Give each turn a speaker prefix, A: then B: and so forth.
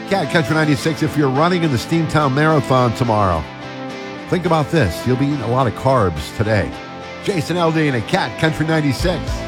A: Cat Country 96, if you're running in the Steamtown Marathon tomorrow, think about this. You'll be eating a lot of carbs today. Jason Aldean at Cat Country 96.